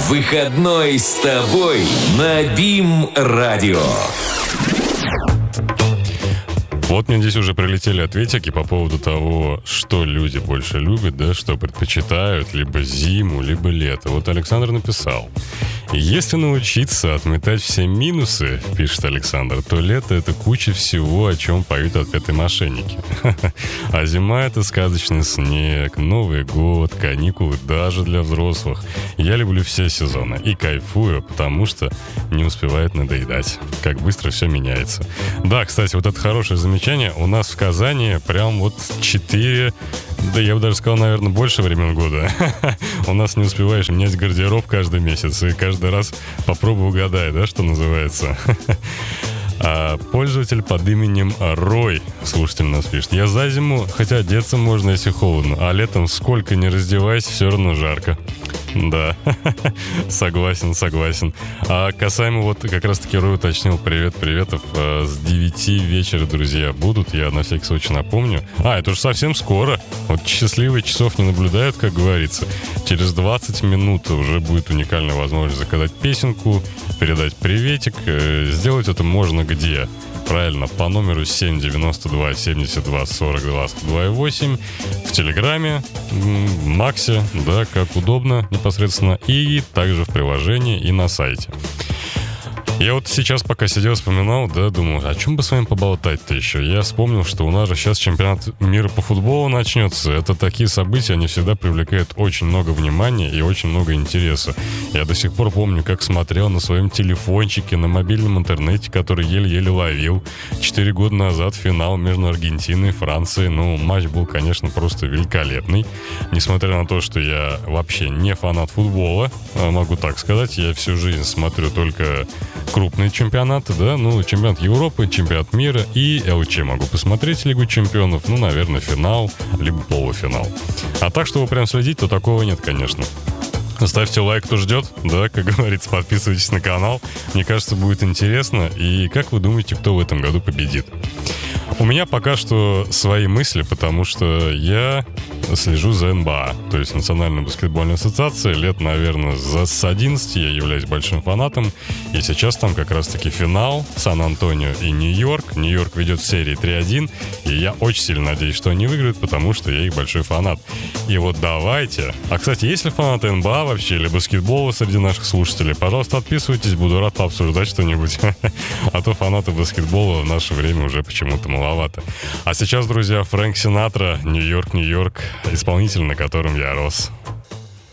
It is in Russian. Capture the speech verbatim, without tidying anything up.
Выходной с тобой на БИМ-радио. Вот мне здесь уже прилетели ответики по поводу того, что люди больше любят, да, что предпочитают, либо зиму, либо лето. Вот Александр написал: если научиться отметать все минусы, пишет Александр, то лето — это куча всего, о чем поют отпетые мошенники. А зима — это сказочный снег, Новый год, каникулы даже для взрослых. Я люблю все сезоны и кайфую, потому что не успевает надоедать. Как быстро все меняется. Да, кстати, вот это хорошее замечание. У нас в Казани прям вот четыре, да я бы даже сказал, наверное, больше времен года. У нас не успеваешь менять гардероб каждый месяц, и каждый раз попробуй угадай, да, что называется. А пользователь под именем Рой, слушатель нас пишет: я за зиму, хотя одеться можно, если холодно, а летом сколько не раздевайся, все равно жарко. Да, согласен, согласен. А касаемо вот как раз-таки Рой уточнил: привет, приветов, с девяти вечера, друзья, будут, я на всякий случай напомню. А, это уже совсем скоро. Вот счастливые часов не наблюдают, как говорится. Через двадцать минут уже будет уникальная возможность заказать песенку, передать приветик. Сделать это можно где? Правильно, по номеру семь девяносто два семьдесят два сорок два сто два восемь, в Телеграме, в Максе, да, как удобно непосредственно, и также в приложении и на сайте. Я вот сейчас, пока сидел, вспоминал, да, думал, о чем бы с вами поболтать-то еще? Я вспомнил, что у нас же сейчас чемпионат мира по футболу начнется. Это такие события, они всегда привлекают очень много внимания и очень много интереса. Я до сих пор помню, как смотрел на своем телефончике, на мобильном интернете, который еле-еле ловил. Четыре года назад финал между Аргентиной и Францией. Ну, матч был, конечно, просто великолепный. Несмотря на то, что я вообще не фанат футбола, могу так сказать, я всю жизнь смотрю только крупные чемпионаты, да, ну, чемпионат Европы, чемпионат мира и ЛЧ могу посмотреть, Лигу чемпионов, ну, наверное, финал, либо полуфинал. А так, чтобы прям следить, то такого нет, конечно. Ставьте лайк, кто ждет, да, как говорится, подписывайтесь на канал. Мне кажется, будет интересно. И как вы думаете, кто в этом году победит? У меня пока что свои мысли, потому что я слежу за эн бэ а, то есть Национальной баскетбольной ассоциацией. Лет, наверное, за, с одиннадцати я являюсь большим фанатом. И сейчас там как раз-таки финал Сан-Антонио и Нью-Йорк. Нью-Йорк ведет в серии три один. И я очень сильно надеюсь, что они выиграют, потому что я их большой фанат. И вот давайте... А, кстати, есть ли фанаты эн бэ а вообще, или баскетбола среди наших слушателей? Пожалуйста, отписывайтесь, буду рад пообсуждать что-нибудь. А то фанаты баскетбола в наше время уже почему-то маловато. А сейчас, друзья, Фрэнк Синатра, «Нью-Йорк, Нью-Йорк», исполнитель, на котором я рос.